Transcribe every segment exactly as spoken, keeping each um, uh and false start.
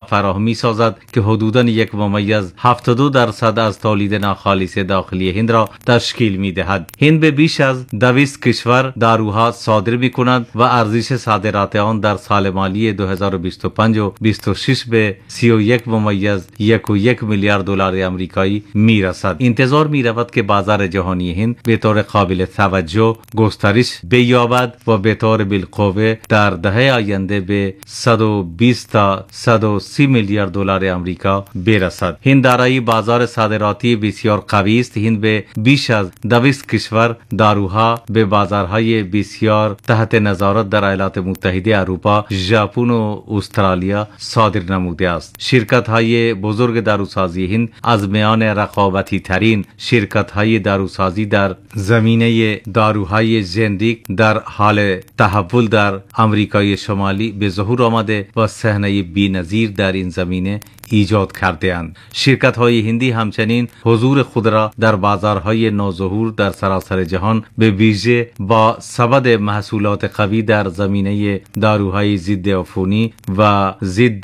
فراهم می‌سازد که حدوداً یک ممیز هفتاد و دو درصد از تولید ناخالص داخلی هند را تشکیل می‌دهد. هند به بیش از دویست کشور داروها صادر می‌کند و ارزش صادرات آن در سال مالی دو هزار و بیست و پنج و بیست و شش به سی و یک ممیز یک و یک میلیارد دلار آمریکایی می‌رسد. انتظار می‌رود که بازار جهانی هند به طور قابل توجه گسترش بیابد و به طور بالقوه در دهه آینده به صد و بیست تا صد و سی میلیارد دلار آمریکا برسد. هند دارای بازار صادراتی بسیار قوی است. هند به بیش از دویست کشور داروها به بازارهای بسیار تحت نظارت در ایالات متحده اروپا، ژاپن و استرالیا صادر نموده است. شرکت های بزرگ داروسازی هند از میان رقابتی ترین شرکت های داروسازی در زمینه داروهای ژنریک در حال تحول در آمریکای شمالی به ظهور آمده و صحنه بی‌نظیر در این زمینه ایجاد کرده اند. شرکت های هندی همچنین حضور خود را در بازارهای نوظهور در سراسر جهان به ویژه با سبد محصولات قوی در زمینه داروهای ضد عفونی و ضد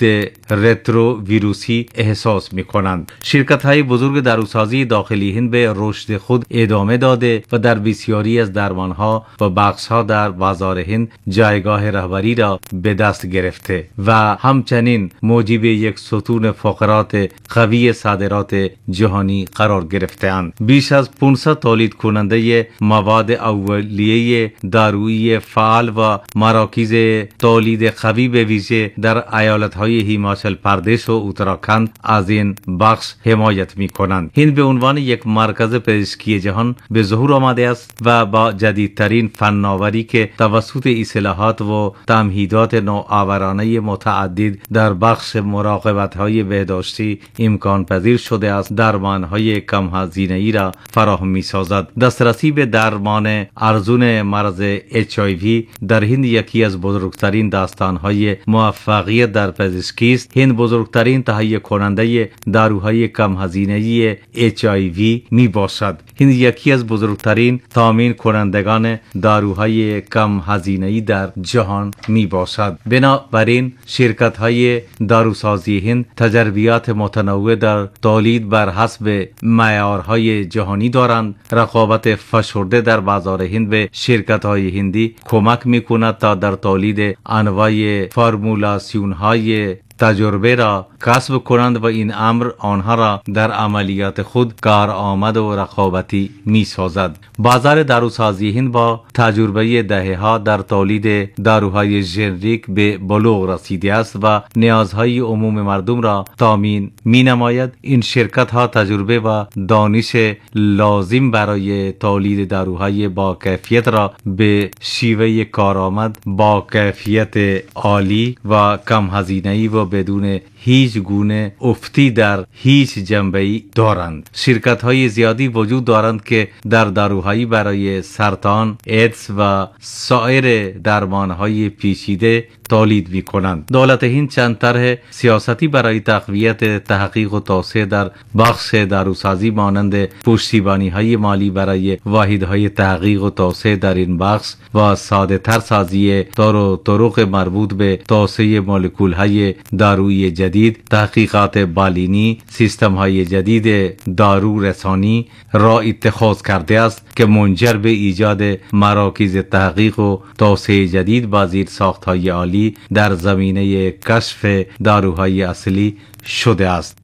رترو ویروسی احساس می کنند. شرکت های بزرگ داروسازی داخلی هند به رشد خود ادامه داده و در بسیاری از درمانها و بخشها در بازار هند جایگاه رهبری را به دست گرفته و همچنین موجب یک ستون فقرات قوی صادرات جهانی قرار گرفته‌اند. بیش از پانصد تولید کننده مواد اولیه دارویی فعال و مراکز تولید قوی به ویژه در ایالت‌های هیماچل پردیش و اتراکند از این بخش حمایت می‌کنند. هند به عنوان یک مرکز پزشکی جهان به ظهور آمده است و با جدیدترین فناوری که توسط اصلاحات و تمهیدات نوآورانه متعدد در بخش مراقبت‌های بهداشتی امکان پذیر شده است درمان‌های کم هزینه‌ای را فراهم می‌سازد. دسترسی به درمان ارزون مرض اچ آی وی در هند یکی از بزرگترین داستان‌های موفقیت در پزشکی است. هند بزرگترین تهیه کننده داروهای کم هزینه‌ای اچ آی وی میباشد. هند یکی از بزرگترین تامین کنندگان داروهای کم هزینه‌ای در جهان میباشد. بنابراین شرکت‌های داروسازی هند تجربیات متنوع در تولید بر حسب معیارهای جهانی دارند. رقابت فشرده در بازار هند به شرکت‌های هندی کمک می‌کند تا در تولید انواع فرمولاسیون‌های تجربه را کسب کنند و این امر آنها را در عملیات خود کارآمد و رقابتی می سازد. بازار داروسازی هند با تجربه دهه‌ها در تولید داروهای ژنریک به بلوغ رسیده است و نیازهای عموم مردم را تامین می نماید. این شرکت ها تجربه و دانش لازم برای تولید داروهای با کیفیت را به شیوه کارآمد با کیفیت عالی و کم هزینه‌ای و بدون هیچ گونه افتی در هیچ جنبه‌ای دارند. شرکت های زیادی وجود دارند که در داروهایی برای سرطان، ایدز و سایر درمان های پیچیده تولید می کنند. دولت هند چند طرح سیاستی برای تقویت تحقیق و توسعه در بخش داروسازی مانند پشتیبانی های مالی برای واحدهای تحقیق و توسعه در این بخش و ساده تر سازی طور و طرق مربوط به توسعه مولکول های دارویی جدید، تحقیقات بالینی، سیستم های جدید دارو رسانی را اتخاذ کرده است که منجر به ایجاد مراکز تحقیق و توسعه جدید با زیرساخت های عالی در زمینه کشف داروهای اصلی شده است.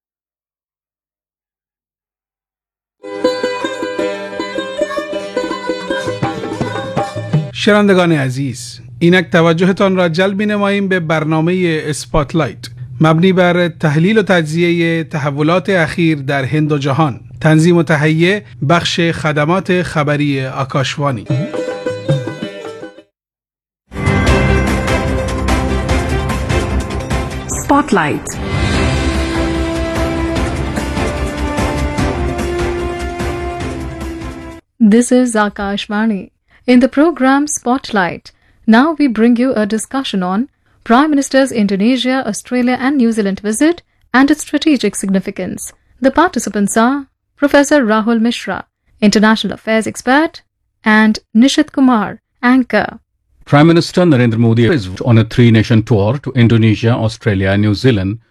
شنوندگان عزیز، اینک توجهتان را جلب نماییم به برنامه اسپاتلایت مبنی بر تحلیل و تجزیه تحولات اخیر در هند و جهان. تنظیم و تهیه بخش خدمات خبری آکاشوانی. Spotlight. This is Akashvani. In the program Spotlight, now we bring you a discussion on Prime Minister's Indonesia, Australia and New Zealand visit and its strategic significance. The participants are Professor Rahul Mishra, International Affairs expert, and Nishit Kumar, anchor. Prime Minister Narendra Modi is on a three-nation tour to Indonesia, Australia and New Zealand